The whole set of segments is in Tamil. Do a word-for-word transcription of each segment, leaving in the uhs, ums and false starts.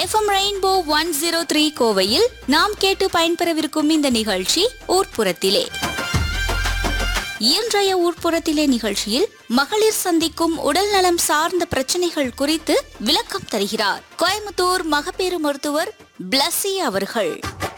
FM rainbow one zero three கோவையில் நாம் கேட்டு பயன்பெறவிருக்கும் இந்த நிகழ்ச்சி ஊர்ப்புறத்திலே. இன்றைய ஊர்ப்புறத்திலே நிகழ்ச்சியில் மகளிர் சந்திக்கும் உடல் நலம் சார்ந்த பிரச்சனைகள் குறித்து விளக்கம் தருகிறார் கோயம்புத்தூர் மகப்பேறு மருத்துவர் பிளஸி அவர்கள்.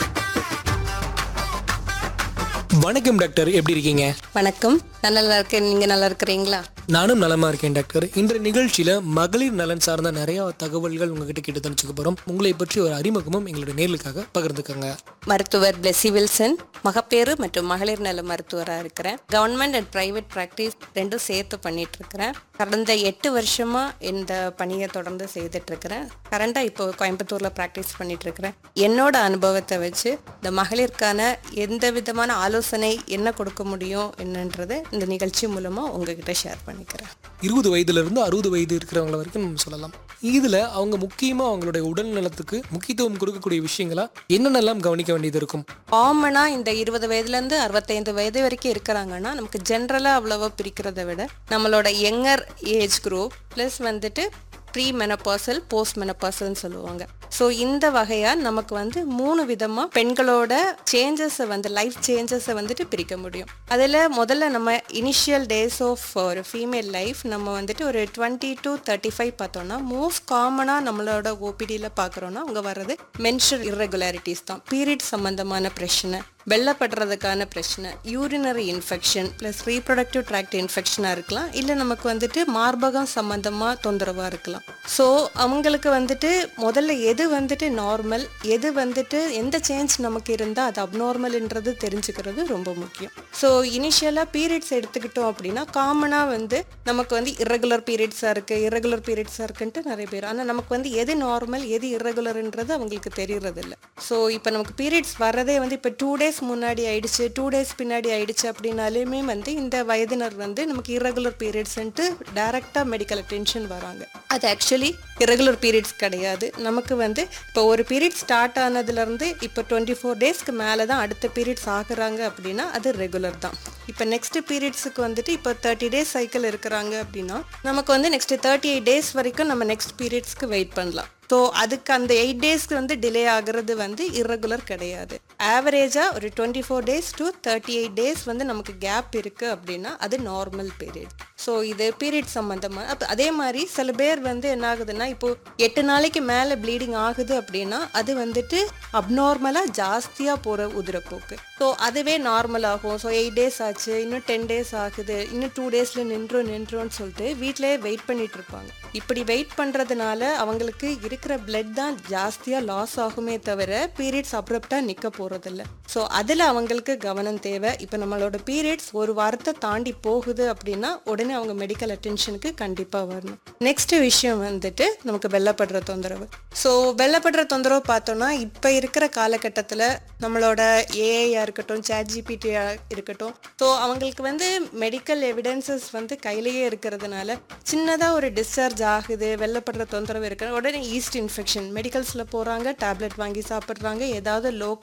வணக்கம் டாக்டர், எப்படி இருக்கீங்க? வணக்கம், நான் நல்லா இருக்கேன். நீங்க நல்லா இருக்கிறீங்களா? நானும் நலமா இருக்கேன் டாக்டர். இன்றைய நிகழ்ச்சியில மகளிர் நலன் சார்ந்த நிறைய தகவல்கள் உங்ககிட்ட கேட்டு தெரிஞ்சுக்க போறோம். உங்களை பற்றி ஒரு அறிமுகமும் எங்களுடைய நேர்களுக்காக பகிர்ந்துக்கங்க. மருத்துவர் பிளெஸி வில்சன், மகப்பேறு மற்றும் மகளிர் நல மருத்துவராக இருக்கிறேன். கவர்மெண்ட் அண்ட் பிரைவேட் ப்ராக்டிஸ் ரெண்டும் சேர்த்து பண்ணிட்டு இருக்கிறேன். கடந்த எட்டு வருஷமா இந்த பணியை தொடர்ந்து செய்துட்டு இருக்கிறேன். கரண்டா இப்போ கோயம்புத்தூர்ல ப்ராக்டிஸ் பண்ணிட்டு இருக்கிறேன். என்னோட அனுபவத்தை வச்சு இந்த மகளிருக்கான எந்த விதமான ஆலோசனை என்ன கொடுக்க முடியும் என்னன்றது இந்த நிகழ்ச்சி மூலமா உங்ககிட்ட ஷேர் பண்ணிக்கிறேன். இருபது வயதுல இருந்து அறுபது வயது இருக்கிறவங்க வரைக்கும் நம்ம சொல்லலாம். இதுல அவங்க முக்கியமா அவங்களுடைய உடல் நலத்துக்கு முக்கியத்துவம் கொடுக்கக்கூடிய விஷயங்களா என்னென்னலாம் கவனிக்க வேண்டியது இருக்கும்? காமனா இந்த இருபது வயதுல இருந்து அறுபத்தைந்து வயது வரைக்கும் இருக்கிறாங்கன்னா நமக்கு ஜென்ரலா அவ்வளவா பிரிக்கிறத விட நம்மளோட யங்கர் ஏஜ் குரூப் பிளஸ் வந்துட்டு ப்ரீ மெனப்பாசல் போஸ்ட் மெனப்பாசல்னு சொல்லுவாங்க. ஸோ இந்த வகையாக நமக்கு வந்து மூணு விதமாக பெண்களோட சேஞ்சஸை வந்து லைஃப் சேஞ்சஸை வந்துட்டு பிரிக்க முடியும். அதில் முதல்ல நம்ம இனிஷியல் டேஸ் ஆஃப் ஒரு ஃபீமேல் லைஃப் நம்ம வந்துட்டு ஒரு டுவெண்ட்டி டு தேர்ட்டி ஃபைவ் பார்த்தோம்னா மோஸ்ட் காமனாக நம்மளோட ஓபிடியில் பார்க்குறோன்னா அவங்க வர்றது மென்ஸ்ட்ரல் இர்ரெகுலாரிட்டிஸ் தான். பீரியட் சம்மந்தமான பிரச்சனை, வெள்ளப்படுறதுக்கான பிரச்சனை, urinary infection plus reproductive tract இன்ஃபெக்ஷனாக இருக்கலாம், இல்லை நமக்கு வந்துட்டு மார்பகம் சம்மந்தமாக தொந்தரவாக இருக்கலாம். ஸோ அவங்களுக்கு வந்துட்டு முதல்ல எது வந்துட்டு நார்மல், எது வந்துட்டு எந்த சேஞ்ச் நமக்கு இருந்தால் அது அப்நார்மல்ன்றது தெரிஞ்சுக்கிறது ரொம்ப முக்கியம். ஸோ இனிஷியலாக பீரியட்ஸ் எடுத்துக்கிட்டோம் அப்படின்னா காமனாக வந்து நமக்கு வந்து இர்ரெகுலர் பீரியட்ஸாக இருக்குது இர்ரெகுலர் பீரியட்ஸாக இருக்குன்ட்டு நிறைய பேர், ஆனால் நமக்கு வந்து எது நார்மல் எது இர்ரெகுலர்ன்றது அவங்களுக்கு தெரியறதில்ல. ஸோ இப்போ நமக்கு பீரியட்ஸ் வர்றதே வந்து இப்போ டூ டேஸ் முன்னாடி ஆயிடுச்சு டூ டேஸ் பின்னாடி ஆயிடுச்சு அப்படின்னாலுமே வந்து இந்த வயதினர் வந்து நமக்கு இர்ரெகுலர் பீரியட்ஸ்ன்ட்டு டைரக்டாக மெடிக்கல் அட்டென்ஷன் வராங்க. அது ஆக்சுவலி இர்ரெகுலர் பீரியட்ஸ் கிடையாது. நமக்கு வந்து இப்போ ஒரு பீரியட் ஸ்டார்ட் ஆனதுலேருந்து இப்போ டுவெண்ட்டி ஃபோர் டேஸ்க்கு மேலே தான் அடுத்த பீரியட்ஸ் ஆகுறாங்க அப்படின்னா அது ரெகுலர் தான். இப்போ நெக்ஸ்ட் பீரியட்ஸுக்கு வந்துட்டு இப்போ தேர்ட்டி டேஸ் சைக்கிள் இருக்கிறாங்க அப்படின்னா நமக்கு வந்து நெக்ஸ்ட் தேர்ட்டி எயிட் டேஸ் வரைக்கும் நம்ம நெக்ஸ்ட் பீரியட்ஸ்க்கு வெயிட் பண்ணலாம். ஸோ அதுக்கு அந்த எயிட் டேஸ்க்கு வந்து டிலே ஆகிறது வந்து இர்ரெகுலர் கிடையாது. ஆவரேஜாக ஒரு twenty four days to thirty eight days வந்து நமக்கு கேப் இருக்குது அப்படின்னா அது நார்மல் பீரியட். ஸோ இது பீரியட் சம்மந்தமாக. அப்போ அதே மாதிரி சில பேர் வந்து என்ன ஆகுதுன்னா இப்போ எட்டு நாளைக்கு மேலே ப்ளீடிங் ஆகுது அப்படின்னா அது வந்துட்டு அப்நார்மலாக ஜாஸ்தியாக போகிற உதிரப்போக்கு. ஸோ அதுவே நார்மல் ஆகும். ஸோ எயிட் டேஸ் ஆச்சு, இன்னும் டென் டேஸ் ஆகுது, இன்னும் டூ டேஸில் நின்றோம் நின்றோன்னு சொல்லிட்டு வீட்டிலே வெயிட் பண்ணிட்டு இருப்பாங்க. இப்படி வெயிட் பண்ணுறதுனால அவங்களுக்கு இருக்கிற பிளட் தான் ஜாஸ்தியாக லாஸ் ஆகுமே தவிர பீரியட்ஸ் அப்ரப்டாக நிற்க போகிறதில்ல. ஸோ அதில் அவங்களுக்கு கவனம் தேவை. இப்போ நம்மளோட பீரியட்ஸ் ஒரு வாரத்தை தாண்டி போகுது அப்படின்னா உடனே அவங்க மெடிக்கல் அட்டென்ஷனுக்கு கண்டிப்பாக வரணும். நெக்ஸ்ட் விஷயம் வந்துட்டு நமக்கு வெள்ளப்படுற தொந்தரவு. ஸோ வெள்ளப்படுற தொந்தரவு பார்த்தோன்னா இப்போ இருக்கிற காலகட்டத்தில் நம்மளோட ஏஐயா இருக்கட்டும், சாட் ஜிபிடியா இருக்கட்டும், ஸோ அவங்களுக்கு வந்து மெடிக்கல் எவிடன்சஸ் வந்து கையிலேயே இருக்கிறதுனால சின்னதாக ஒரு டிஸ்சார்ஜ் ஆகுது, வெள்ளப்படுற தொந்தரவு இருக்கிற உடனே ஈஸ்ட் இன்ஃபெக்ஷன் மெடிக்கல்ஸில் போகிறாங்க, டேப்லெட் வாங்கி சாப்பிட்றாங்க, ஏதாவது லோ